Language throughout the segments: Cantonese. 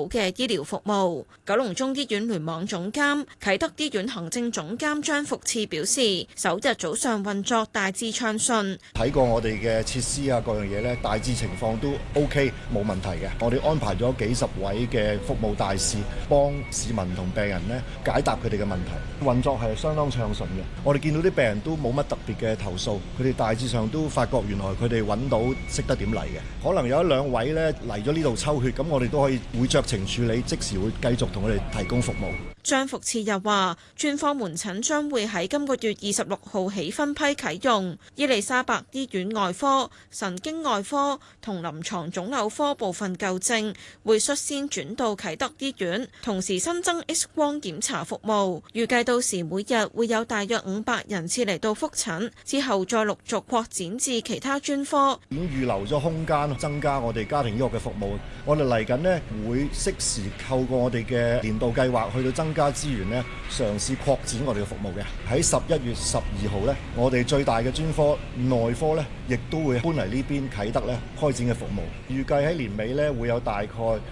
好嘅醫療服務。九龍中醫院聯網總監、啟德醫院行政總監張福賜表示，首日早上運作大致暢順。 睇過我哋嘅設施啊，各樣嘢呢，大致情況都 OK， 冇問題嘅。我哋安排咗幾十位嘅服務大使，幫市民同病人呢解答佢哋嘅問題。運作係相當暢順嘅。我哋見到啲病人都冇乜特別嘅投訴，佢哋大致上都發覺原來佢哋揾到識得點嚟嘅。可能有一兩位呢嚟咗呢度抽血，咁我哋都可以會酌情處理，即時會繼續同佢哋提供服務。 張福賜又話，專科門診將會喺今個月26號起分批啟用，伊利沙伯醫院外科、神經外科同臨床腫瘤科部分舊症會率先轉到啟德醫院，同時新增 X 光檢查服務。預計到時每日會有大約500人次嚟到覆診，之後再陸續擴展至其他專科。 已經預留咗空間，增加我哋家庭醫學嘅服務。我哋嚟緊呢會適時透過我哋嘅年度計劃去到增加資源呢，嘗試擴展我哋嘅服務嘅。喺11月12號呢，我哋最大嘅專科內科呢，亦都會搬嚟呢邊啟德呢開展嘅服務。預計喺年尾呢，會有大概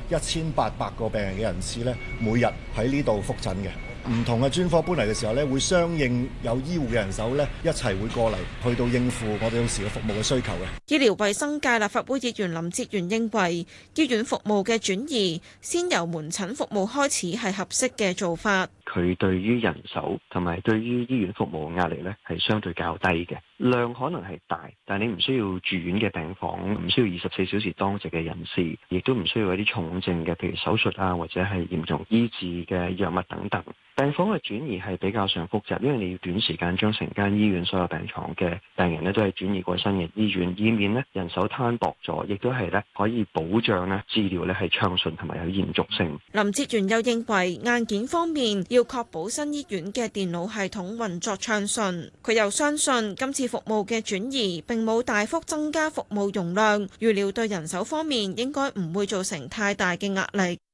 1800個病人嘅人次呢，每日喺呢度覆診嘅。唔同嘅專科搬嚟嘅時候呢，會相應有醫護嘅人手呢，一齊會過嚟去到應付我哋到時嘅服務嘅需求嘅。 醫療衛生界立法會議員林哲玄認為，醫院服務嘅轉移先由門診服務開始係合適嘅做法。 佢對於人手同埋對於醫院服務嘅壓力呢係相對較低嘅，量可能係大，但係你唔需要住院嘅病房，唔需要24小時當值嘅人士，亦都唔需要一啲重症嘅，譬如手術啊，或者係嚴重醫治嘅藥物等等。病房嘅轉移係比較上複雜，因為你要短時間將成間醫院所有病床嘅病人呢都係轉移過新嘅醫院，以免呢人手攤薄咗，亦都係呢可以保障呢治療呢係暢順同埋有延續性。 林哲玄又認為硬件方面要確保新醫院嘅電腦系統運作暢順。佢又相信今次服務嘅轉移並冇大幅增加服務容量，預料對人手方面應該唔會造成太大嘅壓力。